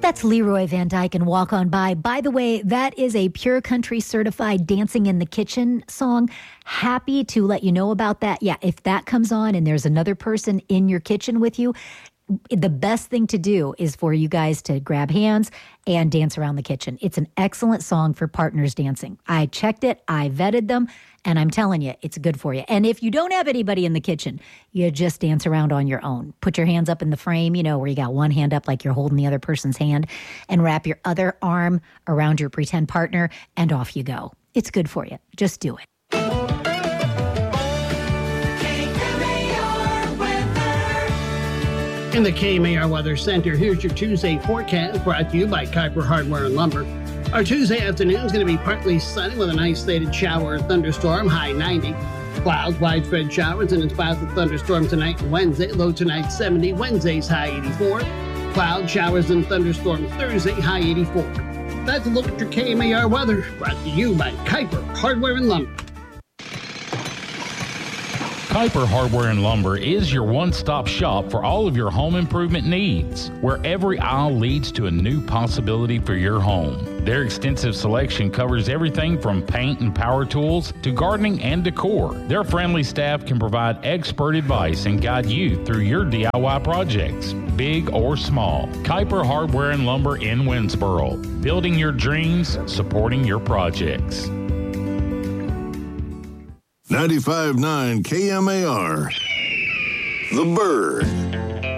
That's Leroy Van Dyke and Walk On By. By the way, that is a Pure Country certified Dancing in the Kitchen song. Happy to let you know about that. Yeah, if that comes on and there's another person in your kitchen with you, the best thing to do is for you guys to grab hands and dance around the kitchen. It's an excellent song for partners dancing. I checked it, I vetted them, and I'm telling you, it's good for you. And if you don't have anybody in the kitchen, you just dance around on your own. Put your hands up in the frame, where you got one hand up like you're holding the other person's hand, and wrap your other arm around your pretend partner, and off you go. It's good for you. Just do it. In the KMAR Weather Center, here's your Tuesday forecast brought to you by Kuiper Hardware and Lumber. Our Tuesday afternoon is going to be partly sunny with an isolated shower or thunderstorm, high 90. Clouds, widespread showers, and in spots of thunderstorm tonight and Wednesday, low tonight 70. Wednesday's high 84. Clouds, showers, and thunderstorms Thursday, high 84. That's a look at your KMAR weather brought to you by Kuiper Hardware and Lumber. Kuiper Hardware and Lumber is your one-stop shop for all of your home improvement needs, where every aisle leads to a new possibility for your home. Their extensive selection covers everything from paint and power tools to gardening and decor. Their friendly staff can provide expert advice and guide you through your DIY projects, big or small. Kuiper Hardware and Lumber in Winsboro, building your dreams, supporting your projects. 95.9 KMAR. The Bird.